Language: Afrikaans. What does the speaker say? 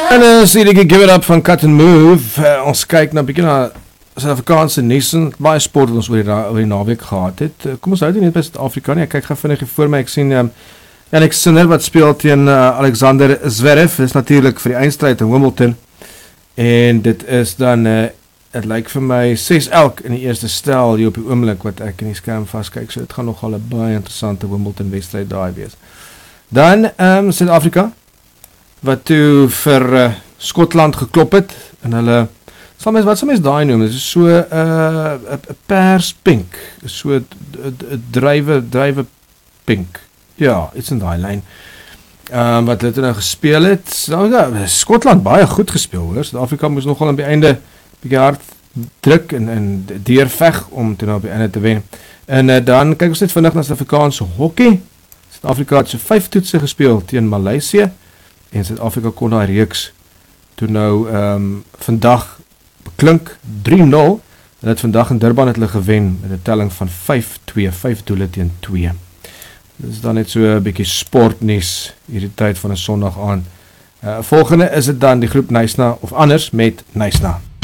En sê ek give it up van Cut and Move. Ons kyk na 'n bietjie na Suid-Afrikaanse nuus en baie sport wat ons oor die naweek gehad het. Kom ons hou dit net by Suid-Afrika nie. Ek kyk gou vinnig voor my. Ek sien Jannik Sinner wat speel teen Alexander Zverev. Dis natuurlik vir die eindstryd in Wimbledon. En dit is dan dit lyk vir my 6 elk in die eerste stel hier op die oomblik wat ek in die skerm vaskyk. So dit gaan nogal 'n baie interessante Wimbledon wedstryd daai wees. Dan Suid-Afrika wat toe vir Skotland geklop het en hulle wat sal mens daai noem? Dit is so 'n perspink, so 'n drywe pink. Ja, iets in daai lyn. Wat hulle toe nou gespeel het. Nou ja, Skotland baie goed gespeel hoor. Suid-Afrika moes nogal aan die einde bietjie hard druk en deurveg om toe nou op die einde te wen. En dan kyk ons net vinnig na Suid-Afrikaanse hokkie. Suid-Afrika het so 5 toetse gespeel teen Maleisië en Suid-Afrika kon daai reeks toe nou vandag beklink 3-0. En het vandag in Durban het hulle gewen met 'n telling van 5-2, 5 doele teen 2. Dit is dan net so 'n bietjie sportnuus hierdie tyd van 'n Sondag aan. Volgende is dit dan die groep Knysna of anders met Knysna.